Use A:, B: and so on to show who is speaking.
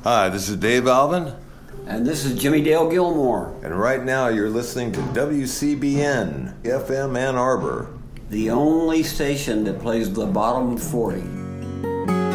A: Hi, this is Dave Alvin.
B: And this is Jimmy Dale Gilmore.
A: And right now you're listening to WCBN FM Ann Arbor.
B: The only station that plays the bottom 40.